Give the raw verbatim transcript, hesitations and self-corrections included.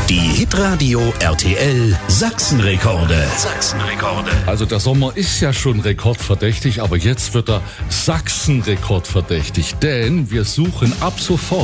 Die Hitradio R T L Sachsenrekorde. Sachsenrekorde. Also der Sommer ist ja schon rekordverdächtig, aber jetzt wird er Sachsenrekordverdächtig, denn wir suchen ab sofort